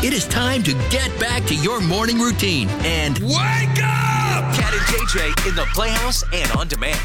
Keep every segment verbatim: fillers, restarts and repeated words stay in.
It is time to get back to your morning routine and wake up! Cat and J J in the Playhouse and on demand.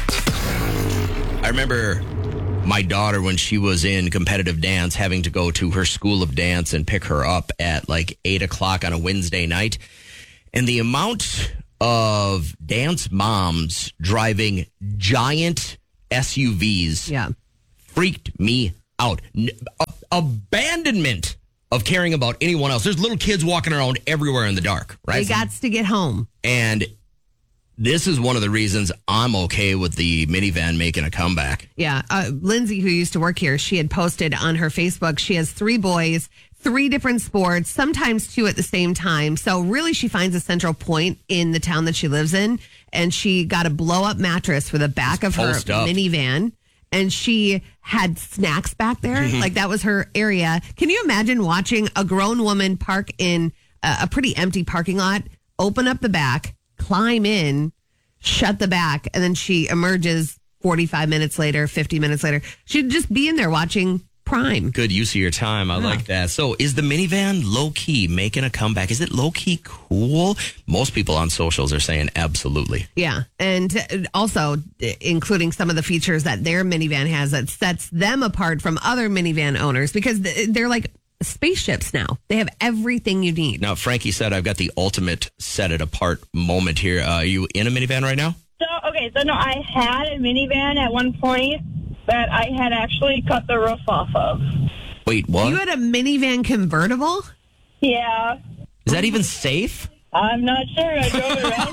I remember my daughter, when she was in competitive dance, having to go to her school of dance and pick her up at like eight o'clock on a Wednesday night. And the amount of dance moms driving giant S U Vs yeah. freaked me out. N- a- abandonment of caring about anyone else. There's little kids walking around everywhere in the dark, right? They got to get home. And this is one of the reasons I'm okay with the minivan making a comeback. Yeah. Uh, Lindsay, who used to work here, she had posted on her Facebook, she has three boys, three different sports, sometimes two at the same time. So really she finds a central point in the town that she lives in. And she got a blow up mattress for the back of her Post up. minivan. And she had snacks back there. Mm-hmm. Like that was her area. Can you imagine watching a grown woman park in a, a pretty empty parking lot, open up the back, climb in, shut the back, and then she emerges forty-five minutes later, fifty minutes later. She'd just be in there watching Prime. Good use of your time. I yeah. like that. So is the minivan low-key making a comeback? Is it low-key cool? Most people on socials are saying absolutely. Yeah. And also including some of the features that their minivan has that sets them apart from other minivan owners because they're like spaceships now. They have everything you need. Now, Frankie said, I've got the ultimate set it apart moment here. Uh, are you in a minivan right now? So, okay. So, no, I had a minivan at one point that I had actually cut the roof off of. Wait, what? You had a minivan convertible? Yeah. Is that even safe? I'm not sure. I drove it around.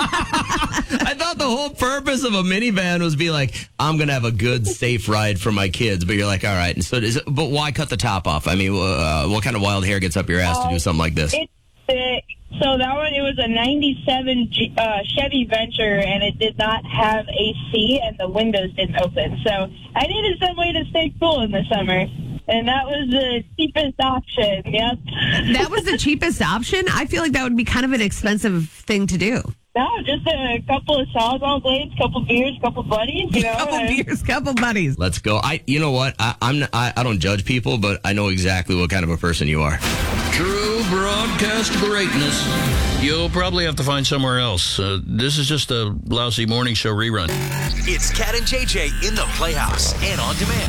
I thought the whole purpose of a minivan was be like, I'm going to have a good, safe ride for my kids. But you're like, all right. And so, is it, but why cut the top off? I mean, uh, what kind of wild hair gets up your ass uh, to do something like this? It, it, so that one, it was a ninety-seven G, uh, Chevy Venture, and it did not have A C, and the windows didn't open. So I needed some way to stay cool in the summer. And that was the cheapest option, yep. That was the cheapest option? I feel like that would be kind of an expensive thing to do. No, just a couple of Sawzall blades, couple beers, couple buddies, you know. couple beers, couple buddies. Let's go. I, you know what? I, I'm, I, I don't judge people, but I know exactly what kind of a person you are. True broadcast greatness. You'll probably have to find somewhere else. Uh, this is just a lousy morning show rerun. It's Cat and J J in the Playhouse and on demand.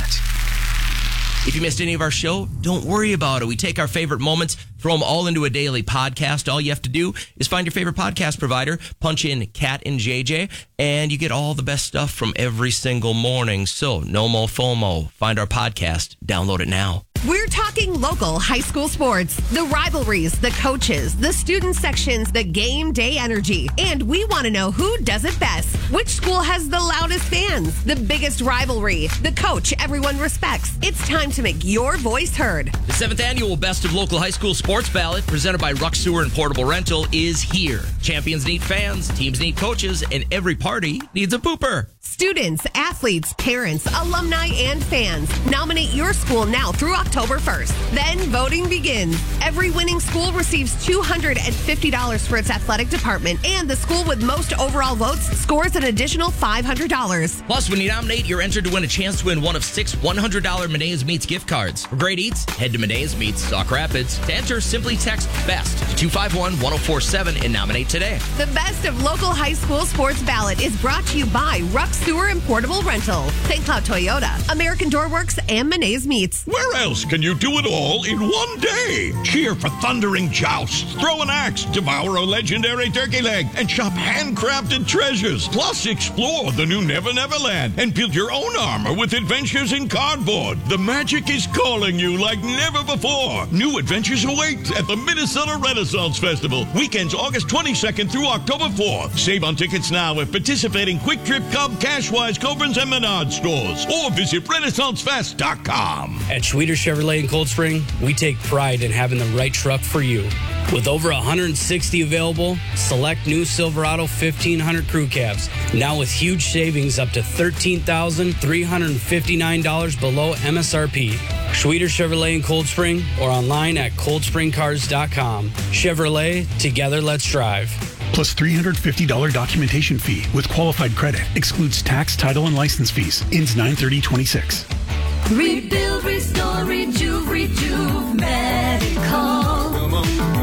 If you missed any of our show, don't worry about it. We take our favorite moments, throw them all into a daily podcast. All you have to do is find your favorite podcast provider, punch in Cat and J J, and you get all the best stuff from every single morning. So, no more FOMO. Find our podcast. Download it now. We're talking local high school sports, the rivalries, the coaches, the student sections, the game day energy. And we want to know who does it best. Which school has the loudest fans, the biggest rivalry, the coach everyone respects. It's time to make your voice heard. The seventh annual Best of Local High School Sports Ballot, presented by Ruck Sewer and Portable Rental, is here. Champions need fans, teams need coaches, and every party needs a pooper. Students, athletes, parents, alumni, and fans. Nominate your school now through October first. Then voting begins. Every winning school receives two hundred fifty dollars for its athletic department, and the school with most overall votes scores an additional five hundred dollars. Plus, when you nominate, you're entered to win a chance to win one of six one hundred dollars Menae's Meats gift cards. For great eats, head to Menae's Meats, Sauk Rapids. To enter, simply text BEST to two five one, one oh four seven and nominate today. The Best of Local High School Sports Ballot is brought to you by Ruck Sewer and Portable Rental, Saint Cloud Toyota, American Doorworks, and Menae's Meats. Where else can you do it all in one day? Cheer for thundering jousts, throw an axe, devour a legendary turkey leg, and shop handcrafted treasures. Plus, explore the new Never Never Land and build your own armor with adventures in cardboard. The magic is calling you like never before. New adventures await at the Minnesota Renaissance Festival. Weekends August twenty-second through October fourth. Save on tickets now at participating Quick Trip, Cub, Cashwise, Cobrins, and Menard stores, or visit Renaissance Fest dot com. At Schweter Chevrolet in Cold Spring, we take pride in having the right truck for you. With over one hundred sixty available, select new Silverado fifteen hundred crew cabs, now with huge savings up to thirteen thousand three hundred fifty-nine dollars below M S R P. Schweter Chevrolet in Cold Spring or online at cold spring cars dot com. Chevrolet, together let's drive. Plus three hundred fifty dollars documentation fee with qualified credit. Excludes tax, title, and license fees. Ends nine thirty twenty-six. Rebuild, restore, rejuve, rejuve medical.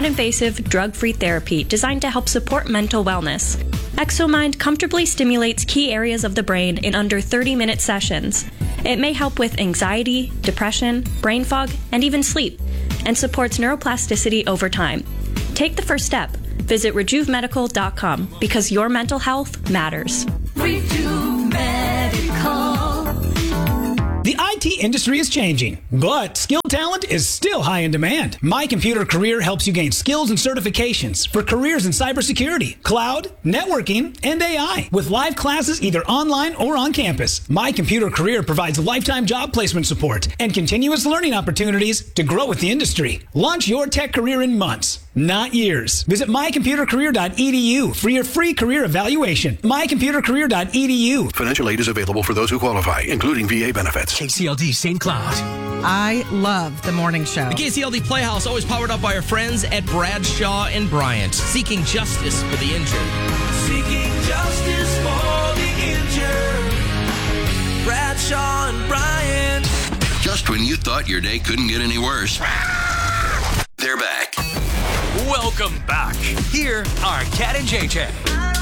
non-invasive, drug-free therapy designed to help support mental wellness. ExoMind comfortably stimulates key areas of the brain in under thirty-minute sessions. It may help with anxiety, depression, brain fog, and even sleep, and supports neuroplasticity over time. Take the first step. Visit rejuve medical dot com because your mental health matters. Rejuve Medical. The I T industry is changing, but skilled talent is still high in demand. My Computer Career helps you gain skills and certifications for careers in cybersecurity, cloud, networking, and A I. With live classes either online or on campus, My Computer Career provides lifetime job placement support and continuous learning opportunities to grow with the industry. Launch your tech career in months, not years. Visit my computer career dot e d u for your free career evaluation. my computer career dot e d u. Financial aid is available for those who qualify, including V A benefits. K C L D Saint Cloud. I love the morning show. The K C L D Playhouse, always powered up by our friends at Bradshaw and Bryant, seeking justice for the injured. Seeking justice for the injured. Bradshaw and Bryant. Just when you thought your day couldn't get any worse, they're back. Welcome back. Here are Cat and J J.